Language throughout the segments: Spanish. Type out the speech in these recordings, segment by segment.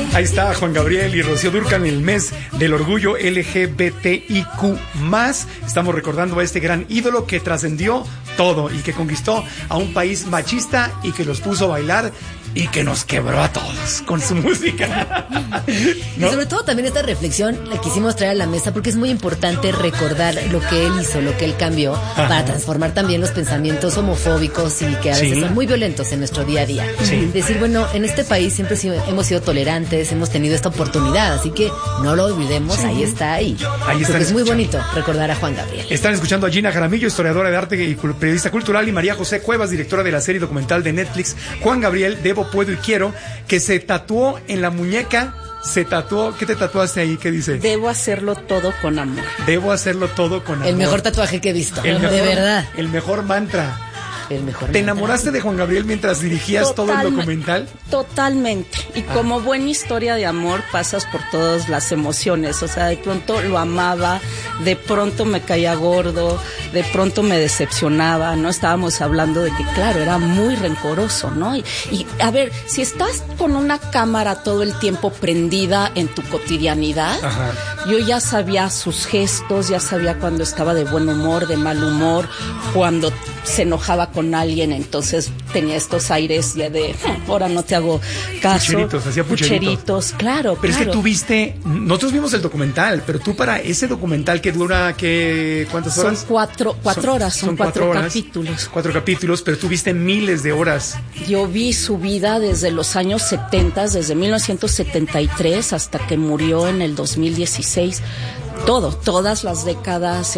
Ahí está Juan Gabriel y Rocío Dúrcal en el mes del orgullo LGBTIQ+. Estamos recordando a este gran ídolo que trascendió todo y que conquistó a un país machista y que los puso a bailar y que nos quebró a todos con su música. ¿No? Y sobre todo también esta reflexión la quisimos traer a la mesa porque es muy importante recordar lo que él hizo, lo que él cambió, para transformar también los pensamientos homofóbicos y que a veces son muy violentos en nuestro día a día. Decir, bueno, en este país siempre hemos sido tolerantes, hemos tenido esta oportunidad, así que no lo olvidemos, ahí está. Ahí está. Es muy bonito recordar a Juan Gabriel. Están escuchando a Gina Jaramillo, historiadora de arte y periodista cultural, y María José Cuevas, directora de la serie documental de Netflix Juan Gabriel, Debo, Puedo y Quiero, que se tatuó en la muñeca. ¿Qué te tatuaste ahí? ¿Qué dice? Debo hacerlo todo con amor. Debo hacerlo todo con amor. El mejor tatuaje que he visto, de verdad. El mejor mantra. El mejor. ¿Te enamoraste de Juan Gabriel mientras dirigías todo el documental? Totalmente. Y como buena historia de amor pasas por todas las emociones. O sea, de pronto lo amaba, de pronto me caía gordo, de pronto me decepcionaba, ¿no? Estábamos hablando de que, claro, era muy rencoroso, ¿no? Y a ver, si estás con una cámara todo el tiempo prendida en tu cotidianidad, yo ya sabía sus gestos, ya sabía cuando estaba de buen humor, de mal humor, cuando se enojaba con alguien, entonces tenía estos aires ya de ahora no te hago caso. Hacía pucheritos, claro. Pero es que nosotros vimos el documental, pero tú para ese documental que dura, ¿cuántas horas? Son cuatro horas, son cuatro capítulos. 4 capítulos, pero tú viste miles de horas. Yo vi su vida desde los años 70, desde 1973 hasta que murió en el 2016. Todas las décadas,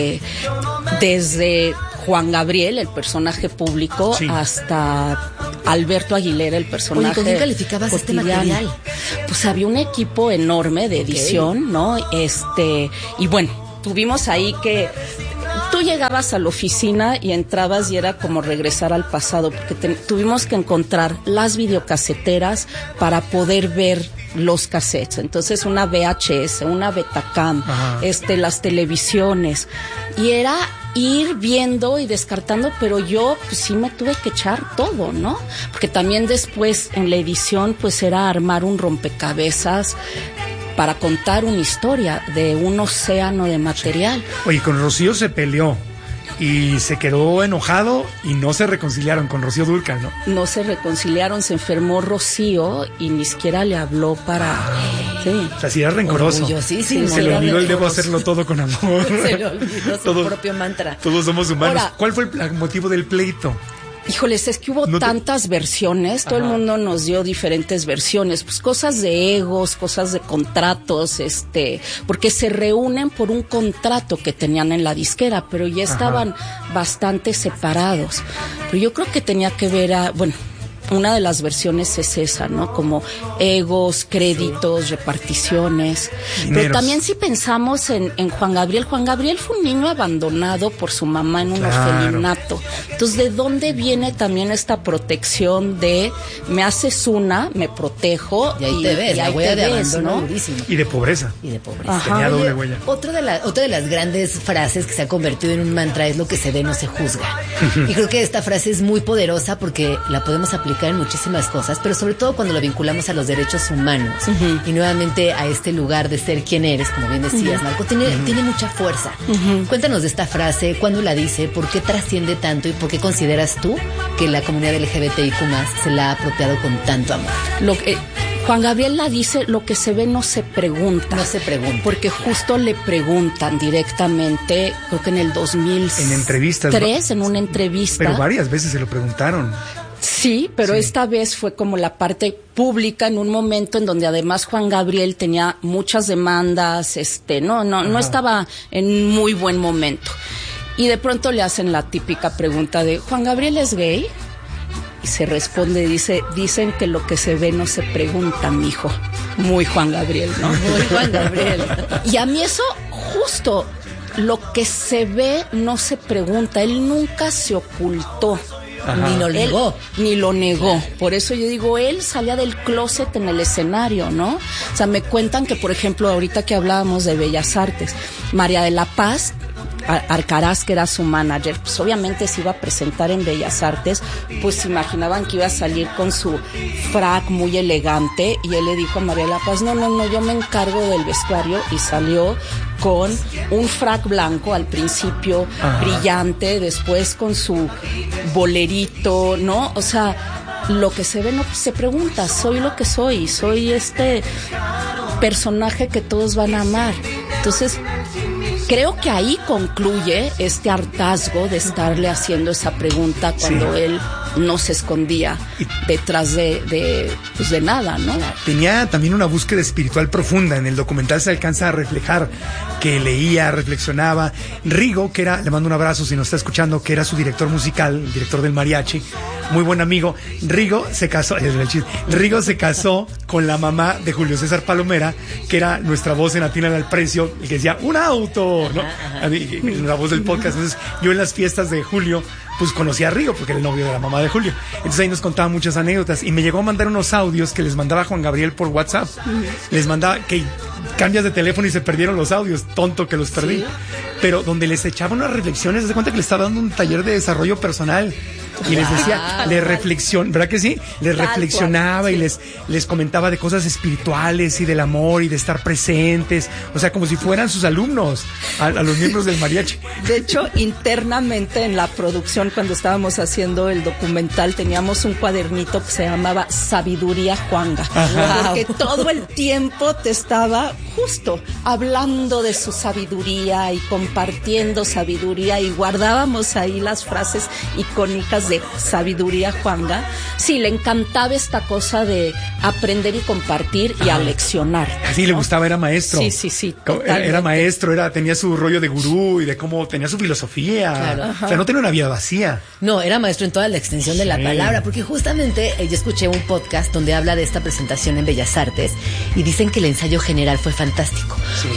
desde Juan Gabriel, el personaje público, hasta Alberto Aguilera, el personaje. ¿Cómo calificabas cotidiano. Este material? Pues había un equipo enorme de edición, ¿no? Y bueno, tuvimos ahí que tú llegabas a la oficina y entrabas y era como regresar al pasado, porque tuvimos que encontrar las videocaseteras para poder ver los cassettes. Entonces una VHS, una Betacam, las televisiones, y era ir viendo y descartando, pero yo pues sí me tuve que echar todo, ¿no? Porque también después en la edición pues era armar un rompecabezas para contar una historia de un océano de material. Oye, con Rocío se peleó y se quedó enojado y no se reconciliaron con Rocío Dúrcal, ¿no? No se reconciliaron, se enfermó Rocío y ni siquiera le habló para... O sea, si era rencoroso. Sí, se le olvidó el debo hacerlo todo con amor. Se le olvidó su propio mantra. Todos somos humanos. Ahora, ¿cuál fue el motivo del pleito? Híjoles, es que hubo tantas versiones, todo el mundo nos dio diferentes versiones, pues cosas de egos, cosas de contratos, porque se reúnen por un contrato que tenían en la disquera, pero ya estaban bastante separados. Pero yo creo que tenía que ver una de las versiones es esa, ¿no? Como egos, créditos, reparticiones. Dineros. Pero también si pensamos en Juan Gabriel fue un niño abandonado por su mamá en un orfelinato. Entonces, ¿de dónde viene también esta protección de me haces me protejo y ahí te ves, la huella de abandono, ¿no? Y de pobreza. Tenía doble huella. Otra de las grandes frases que se ha convertido en un mantra es lo que se ve no se juzga. Y creo que esta frase es muy poderosa porque la podemos aplicar en muchísimas cosas, pero sobre todo cuando lo vinculamos a los derechos humanos y nuevamente a este lugar de ser quien eres, como bien decías, Marco, tiene mucha fuerza. Cuéntanos de esta frase, cuándo la dice, por qué trasciende tanto y por qué consideras tú que la comunidad LGBTIQ+ se la ha apropiado con tanto amor. Juan Gabriel la dice, lo que se ve no se pregunta. No se pregunta. Porque justo le preguntan directamente, creo que en el 2003, en entrevistas, en una entrevista. Pero varias veces se lo preguntaron. Sí, pero esta vez fue como la parte pública en un momento en donde además Juan Gabriel tenía muchas demandas, no estaba en muy buen momento. Y de pronto le hacen la típica pregunta de, ¿Juan Gabriel es gay? Y se responde, dicen que lo que se ve no se pregunta, mijo. Muy Juan Gabriel, ¿no? Muy Juan Gabriel. Y a mí eso, justo, lo que se ve no se pregunta. Él nunca se ocultó. Ni lo negó. Ni lo negó. Por eso yo digo, él salía del closet en el escenario, ¿no? O sea, me cuentan que, por ejemplo, ahorita que hablábamos de Bellas Artes, María de la Paz Arcaraz, que era su manager, pues obviamente se iba a presentar en Bellas Artes, pues imaginaban que iba a salir con su frac muy elegante, y él le dijo a María de la Paz, no, yo me encargo del vestuario, y salió con un frac blanco al principio, brillante, después con su bolerito, ¿no? O sea, lo que se ve no se pregunta, soy lo que soy este personaje que todos van a amar. Entonces, creo que ahí concluye este hartazgo de estarle haciendo esa pregunta cuando él no se escondía detrás de nada, ¿no? Tenía también una búsqueda espiritual profunda. En el documental se alcanza a reflejar que leía, reflexionaba. Rigo, que era, le mando un abrazo si nos está escuchando, que era su director musical, el director del mariachi, muy buen amigo. Rigo se casó con la mamá de Julio César Palomera, que era nuestra voz en Atina al Precio, el que decía ¡un auto!, ¿no? La voz del podcast. Entonces, yo en las fiestas de Julio, pues conocí a Rigo porque era el novio de la mamá de Julio. Entonces ahí nos contaba muchas anécdotas y me llegó a mandar unos audios que les mandaba Juan Gabriel por WhatsApp. Les mandaba que cambias de teléfono y se perdieron los audios, tonto que los perdí. Pero donde les echaba unas reflexiones, se cuenta que le estaba dando un taller de desarrollo personal. Y les decía, ¿verdad que sí? Les reflexionaba y les comentaba de cosas espirituales y del amor y de estar presentes. O sea, como si fueran sus alumnos, a los miembros del mariachi. De hecho, internamente en la producción, cuando estábamos haciendo el documental, teníamos un cuadernito que se llamaba Sabiduría Juanga. Porque todo el tiempo te estaba justo hablando de su sabiduría y compartiendo sabiduría, y guardábamos ahí las frases icónicas de Sabiduría Juanga. Sí, le encantaba esta cosa de aprender y compartir y aleccionar. Así, ¿no? Le gustaba, era maestro. Sí. Era maestro, tenía su rollo de gurú y de cómo tenía su filosofía. Claro. O sea, no tenía una vida vacía. No, era maestro en toda la extensión de la palabra, porque justamente yo escuché un podcast donde habla de esta presentación en Bellas Artes y dicen que el ensayo general fue fantástico,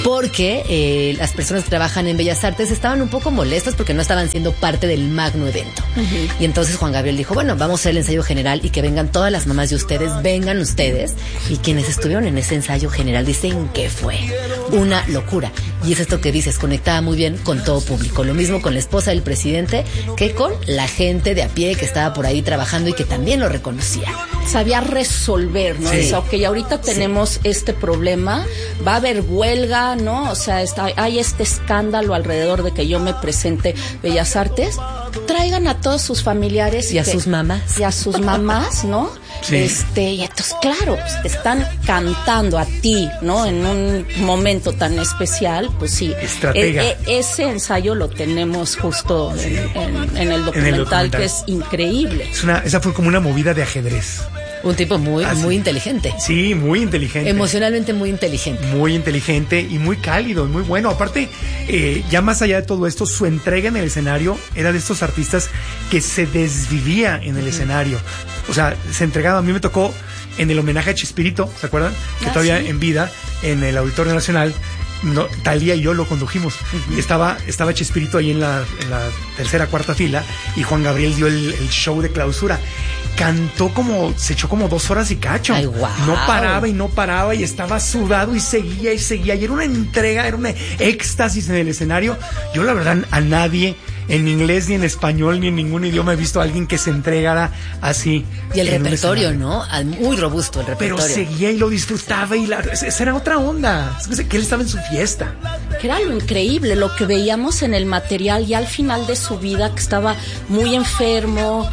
porque las personas que trabajan en Bellas Artes estaban un poco molestas porque no estaban siendo parte del magno evento. Y entonces Juan Gabriel dijo, bueno, vamos a hacer el ensayo general y que vengan todas las mamás de ustedes, vengan ustedes. Y quienes estuvieron en ese ensayo general dicen que fue una locura. Y es esto que dices, conectaba muy bien con todo público. Lo mismo con la esposa del presidente que con la gente de a pie que estaba por ahí trabajando y que también lo reconocía. Sabía resolver, ¿no? O sea, ok, ahorita tenemos este problema, va a haber huelga, ¿no? O sea, hay este escándalo alrededor de que yo me presente Bellas Artes. Traigan a todos sus familiares y a sus mamás. Y a sus mamás, ¿no? Sí. Y entonces, claro, pues te están cantando a ti, ¿no? En un momento tan especial, pues sí. Estratega. Ese ensayo lo tenemos justo en el documental, que es increíble. Esa fue como una movida de ajedrez. Un tipo muy inteligente. Sí, muy inteligente. Emocionalmente muy inteligente. Muy inteligente y muy cálido y muy bueno. Aparte, ya más allá de todo esto, su entrega en el escenario era de estos artistas que se desvivía en el escenario. O sea, se entregaba. A mí me tocó en el homenaje a Chespirito, ¿se acuerdan? Que todavía en vida, en el Auditorio Nacional, Talía y yo lo condujimos. Y estaba Chespirito ahí en la tercera, cuarta fila, y Juan Gabriel dio el show de clausura. Cantó se echó como 2 horas y cacho. Ay, wow. No paraba y estaba sudado y seguía. Y era una entrega, era un éxtasis en el escenario. Yo la verdad a nadie en inglés ni en español ni en ningún idioma he visto a alguien que se entregara así. Y el repertorio, ¿no? Muy robusto el repertorio. Pero seguía y lo disfrutaba esa era otra onda. Que él estaba en su fiesta. Que era lo increíble, lo que veíamos en el material ya al final de su vida, que estaba muy enfermo,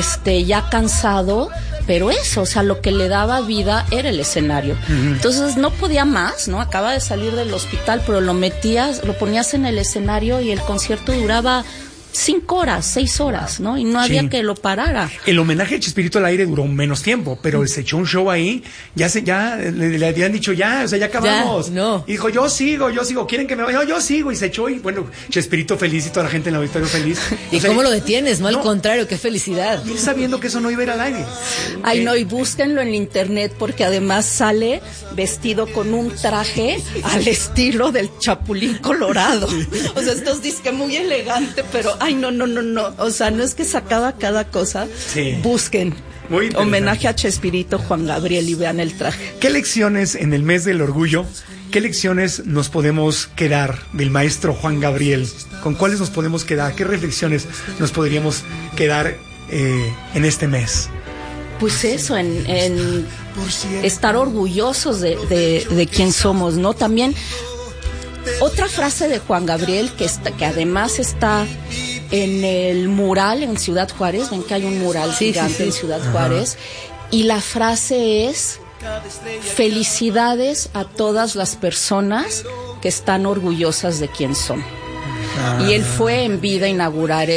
ya cansado. Pero eso, o sea, lo que le daba vida era el escenario. Entonces no podía más, ¿no? Acaba de salir del hospital, pero lo ponías en el escenario y el concierto duraba 5 horas, 6 horas, ¿no? Y no había que lo parara. El homenaje a Chespirito al aire duró menos tiempo, pero se echó un show ahí, ya le habían dicho ya acabamos. Ya, no. Y dijo, yo sigo, ¿quieren que me vaya? No, yo sigo, y se echó, y bueno, Chespirito feliz y toda la gente en el auditorio feliz. ¿Y cómo lo detienes? No, al contrario, qué felicidad. Y él sabiendo que eso no iba a ir al aire. Ay, no, y búsquenlo en internet, porque además sale vestido con un traje al estilo del Chapulín Colorado. O sea, estos disque muy elegante, pero ay, no. O sea, no es que sacaba cada cosa. Sí. Busquen homenaje a Chespirito, Juan Gabriel, y vean el traje. ¿Qué lecciones en el mes del orgullo ¿qué lecciones nos podemos quedar del maestro Juan Gabriel? ¿Con cuáles nos podemos quedar? ¿Qué reflexiones nos podríamos quedar en este mes? Pues eso, en estar orgullosos de quién somos, ¿no? También otra frase de Juan Gabriel que además está en el mural en Ciudad Juárez, ven que hay un mural gigante en Ciudad Juárez, y la frase es: felicidades a todas las personas que están orgullosas de quién son. Y él fue en vida a inaugurar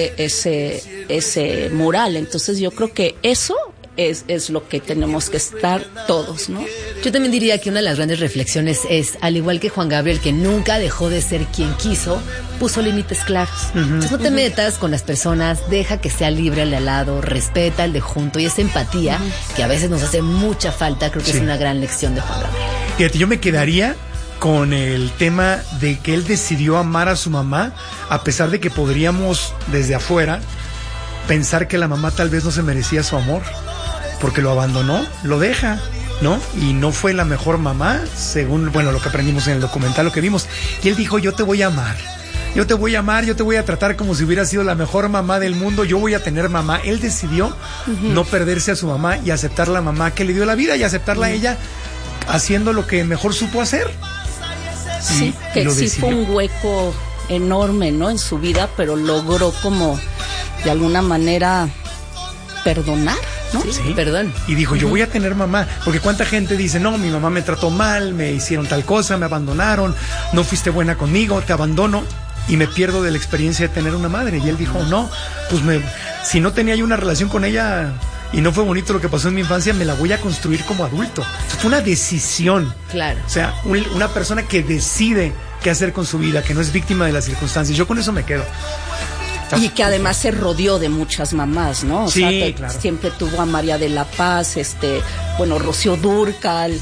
ese mural, entonces yo creo que eso es lo que tenemos que estar todos, ¿no? Yo también diría que una de las grandes reflexiones es, al igual que Juan Gabriel, que nunca dejó de ser quien quiso, puso límites claros. Entonces no te metas con las personas, deja que sea libre al de al lado, respeta al de junto, y esa empatía que a veces nos hace mucha falta, creo que es una gran lección de Juan Gabriel. Fíjate, yo me quedaría con el tema de que él decidió amar a su mamá, a pesar de que podríamos desde afuera pensar que la mamá tal vez no se merecía su amor, porque lo abandonó, lo deja, ¿no? Y no fue la mejor mamá, según, bueno, lo que aprendimos en el documental, lo que vimos. Y él dijo: yo te voy a amar, yo te voy a amar, yo te voy a tratar como si hubiera sido la mejor mamá del mundo, yo voy a tener mamá. Él decidió no perderse a su mamá y aceptar la mamá que le dio la vida, y aceptarla a ella haciendo lo que mejor supo hacer. Sí, que sí fue un hueco enorme, ¿no? En su vida, pero logró como de alguna manera perdonar, ¿no? Sí, perdón. Y dijo: yo voy a tener mamá, porque cuánta gente dice: no, mi mamá me trató mal, me hicieron tal cosa, me abandonaron, no fuiste buena conmigo, te abandono y me pierdo de la experiencia de tener una madre. Y él dijo: no, pues si no tenía yo una relación con ella y no fue bonito lo que pasó en mi infancia, me la voy a construir como adulto. Entonces, fue una decisión. Claro. O sea, una persona que decide qué hacer con su vida, que no es víctima de las circunstancias. Yo con eso me quedo. Y que además se rodeó de muchas mamás, ¿no? O sea, claro. Siempre tuvo a María de la Paz, Rocío Dúrcal,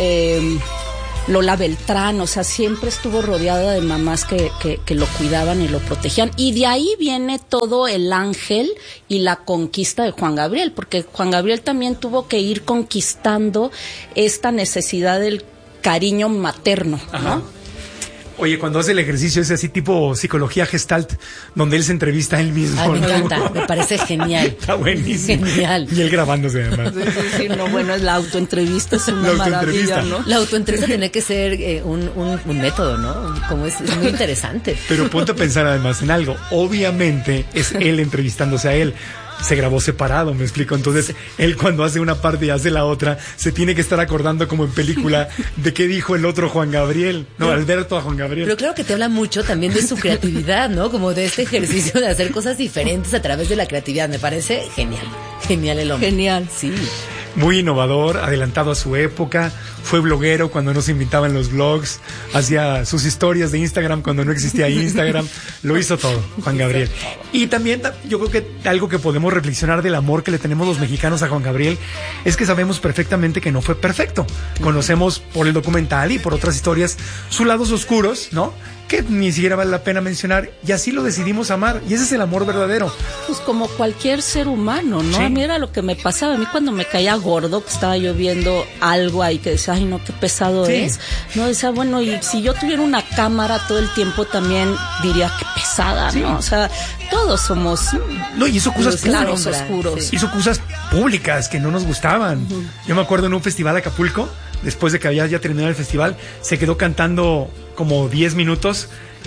Lola Beltrán, o sea, siempre estuvo rodeada de mamás que lo cuidaban y lo protegían. Y de ahí viene todo el ángel y la conquista de Juan Gabriel, porque Juan Gabriel también tuvo que ir conquistando esta necesidad del cariño materno, ¿no? Ajá. Oye, cuando hace el ejercicio ese así tipo psicología gestalt, donde él se entrevista a él mismo. Ay, me encanta, me parece genial. Está buenísimo. Genial. Y él grabándose además. Sí, no, bueno, la autoentrevista es una maravilla, ¿no? La autoentrevista tiene que ser un método, ¿no? Como es muy interesante. Pero ponte a pensar además en algo. Obviamente es él entrevistándose a él. Se grabó separado, me explico. Entonces, él cuando hace una parte y hace la otra, se tiene que estar acordando como en película de qué dijo el otro Juan Gabriel. No, Alberto a Juan Gabriel. Pero claro que te habla mucho también de su creatividad, ¿no? Como de este ejercicio de hacer cosas diferentes a través de la creatividad. Me parece genial. Genial el hombre. Genial. Sí. Muy innovador, adelantado a su época, fue bloguero cuando no se invitaba en los blogs, hacía sus historias de Instagram cuando no existía Instagram, lo hizo todo, Juan Gabriel. Y también yo creo que algo que podemos reflexionar del amor que le tenemos los mexicanos a Juan Gabriel es que sabemos perfectamente que no fue perfecto. Conocemos por el documental y por otras historias sus lados oscuros, ¿no? Que ni siquiera vale la pena mencionar, y así lo decidimos amar, y ese es el amor verdadero. Pues como cualquier ser humano, ¿no? Sí. A mí era lo que me pasaba, a mí cuando me caía gordo, que estaba yo viendo algo ahí que decía: ay no, qué pesado es, no, decía, bueno, y si yo tuviera una cámara todo el tiempo también diría qué pesada, ¿no? O sea, todos somos no, y hizo cosas claros, oscuros. Hizo cosas públicas que no nos gustaban. Yo me acuerdo en un festival de Acapulco, después de que había ya terminado el festival, se quedó cantando como 10 minutos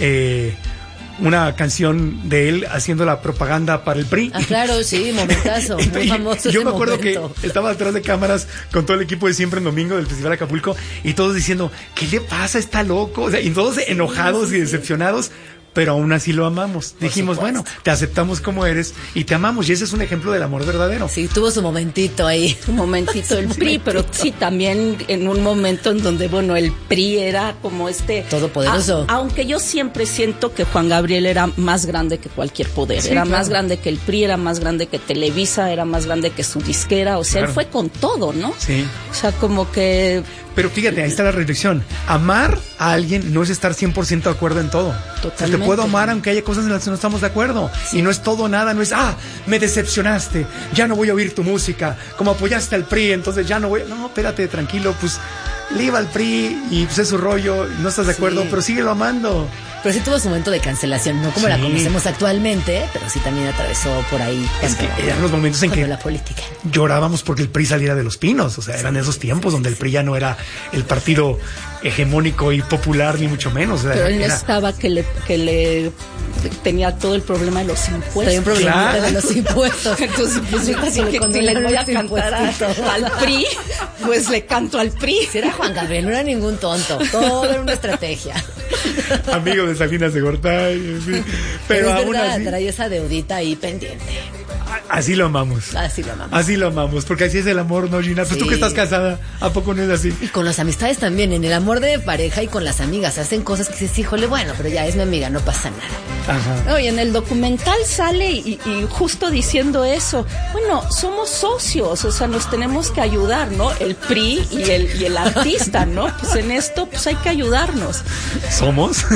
una canción de él haciendo la propaganda para el PRI. Ah, claro, sí, momentazo, muy famoso. Yo me acuerdo momento. Que estaba detrás de cámaras con todo el equipo de Siempre en Domingo del Festival de Acapulco y todos diciendo: ¿qué le pasa? Está loco. O sea, y todos enojados y decepcionados. Pero aún así lo amamos. Dijimos, bueno, te aceptamos como eres y te amamos. Y ese es un ejemplo del amor verdadero. Sí, tuvo su momentito ahí. Un momentito el PRI, pero sí, también en un momento en donde, bueno, el PRI era como todopoderoso. Aunque yo siempre siento que Juan Gabriel era más grande que cualquier poder. Sí, era más grande que el PRI, era más grande que Televisa, era más grande que su disquera. O sea, él fue con todo, ¿no? Sí. O sea, como que... Pero fíjate, ahí está la reflexión. Amar a alguien no es estar 100% de acuerdo en todo. Totalmente. Te puedo amar aunque haya cosas en las que no estamos de acuerdo. Sí. Y no es todo nada, no es, me decepcionaste, ya no voy a oír tu música, como apoyaste al PRI, entonces ya no voy. No, espérate, tranquilo, pues le iba al PRI y pues es su rollo, no estás de acuerdo, pero síguelo amando. Pero sí tuvo su momento de cancelación, no como la conocemos actualmente, pero sí también atravesó por ahí. Es que eran los momentos en que la política. Llorábamos porque el PRI saliera de los pinos, o sea, eran esos tiempos donde el PRI ya no era el partido hegemónico y popular, ni mucho menos. O sea, pero él no estaba que le tenía todo el problema de los impuestos. Tenía un problema de los impuestos. Entonces, pues si le voy a cantar al PRI, pues le canto al PRI. Si era Juan Gabriel, no era ningún tonto, todo era una estrategia. Amigo de Salinas de Gortari, en fin. Pero es aún verdad, así trae esa deudita ahí pendiente. Así lo amamos. Así lo amamos. Así lo amamos, porque así es el amor, ¿no, Gina? Pues tú que estás casada, ¿a poco no es así? Y con las amistades también, en el amor de pareja y con las amigas, hacen cosas que dices, híjole, bueno, pero ya es mi amiga, no pasa nada. Ajá. No, y en el documental sale y justo diciendo eso, bueno, somos socios, o sea, nos tenemos que ayudar, ¿no? El PRI y el artista, ¿no? Pues en esto, pues hay que ayudarnos. ¿Somos?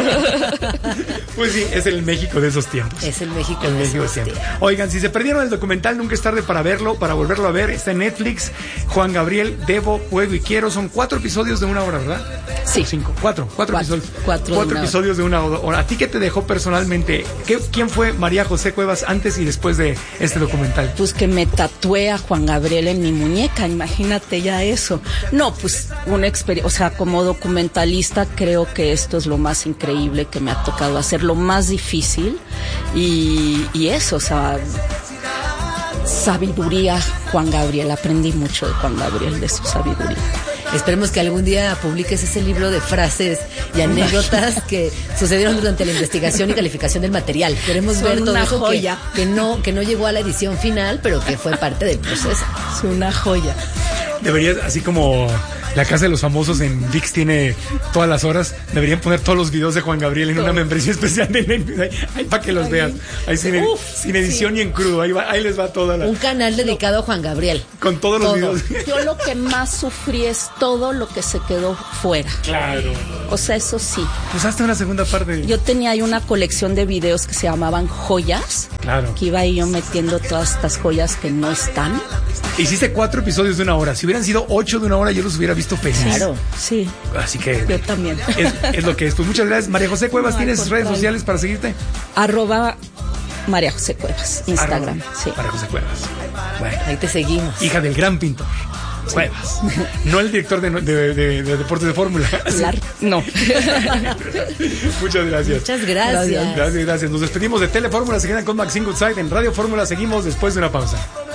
Pues sí, es el México de esos tiempos. Es el México El de México de esos tiempos. tiempos. Oigan, si se perdieron el documental, nunca es tarde para verlo, para volverlo a ver. Está en Netflix. Juan Gabriel, Debo, Puedo y Quiero. Son 4 episodios de 1 hora, ¿verdad? Sí. 5. 4 episodios. 4 episodios de 1 hora. ¿A ti qué te dejó personalmente? ¿Quién fue María José Cuevas antes y después de este documental? Pues que me tatué a Juan Gabriel en mi muñeca, imagínate ya eso. No, pues una experiencia, o sea, como documentalista creo que esto es lo más increíble que me ha tocado hacer, lo más difícil y eso, o sea, sabiduría Juan Gabriel, aprendí mucho de Juan Gabriel, de su sabiduría. Esperemos que algún día publiques ese libro de frases y anécdotas que sucedieron durante la investigación y calificación del material. Queremos ver todo eso que no llegó a la edición final, pero que fue parte del proceso. Es una joya. Deberías, así como la Casa de los Famosos en ViX tiene todas las horas, deberían poner todos los videos de Juan Gabriel en una membresía especial de Netflix, ahí para que los vean. Ahí sin edición y en crudo, ahí les va toda la... Un canal dedicado a Juan Gabriel. Con todos los videos. Yo lo que más sufrí es todo lo que se quedó fuera. Claro. O sea, eso sí. Pues hasta una segunda parte. Yo tenía ahí una colección de videos que se llamaban joyas. Claro. Que iba ahí yo metiendo todas estas joyas que no están. Hiciste 4 episodios de 1 hora. Si hubieran sido 8 de 1 hora, yo los hubiera visto feliz. Claro, sí. Así que... Yo también. Es lo que es. Pues muchas gracias. María José Cuevas, ¿tienes redes sociales para seguirte? @María José Cuevas, Instagram. Sí. María José Cuevas. Bueno. Ahí te seguimos. Hija del gran pintor. Cuevas. No el director de deportes de fórmula. No. Muchas gracias. Muchas gracias. Gracias. Nos despedimos de Telefórmula. Se quedan con Maxine Goodside en Radio Fórmula. Seguimos después de una pausa.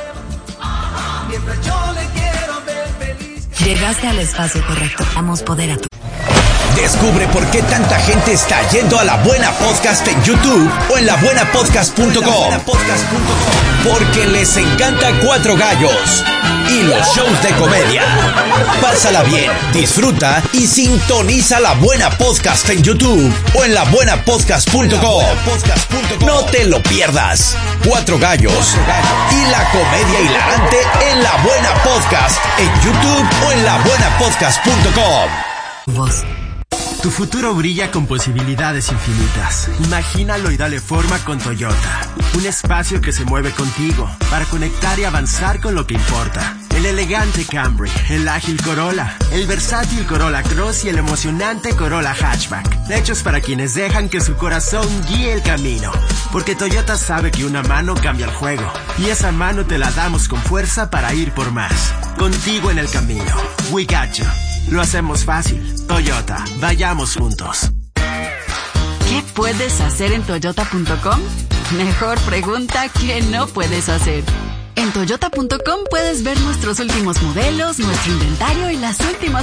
Llegaste al espacio correcto. Damos poder a tu... Descubre por qué tanta gente está yendo a La Buena Podcast en YouTube o en labuenapodcast.com. Porque les encanta Cuatro Gallos y los shows de comedia. Pásala bien, disfruta y sintoniza La Buena Podcast en YouTube o en labuenapodcast.com. No te lo pierdas. Cuatro Gallos y la comedia hilarante en La Buena Podcast en YouTube o en labuenapodcast.com. Voz. Tu futuro brilla con posibilidades infinitas. Imagínalo y dale forma con Toyota. Un espacio que se mueve contigo para conectar y avanzar con lo que importa. El elegante Camry, el ágil Corolla, el versátil Corolla Cross y el emocionante Corolla Hatchback. Hechos para quienes dejan que su corazón guíe el camino. Porque Toyota sabe que una mano cambia el juego. Y esa mano te la damos con fuerza para ir por más. Contigo en el camino. We got you. Lo hacemos fácil. Toyota, vayamos juntos. ¿Qué puedes hacer en Toyota.com? Mejor pregunta que no puedes hacer. En Toyota.com puedes ver nuestros últimos modelos, nuestro inventario y las últimas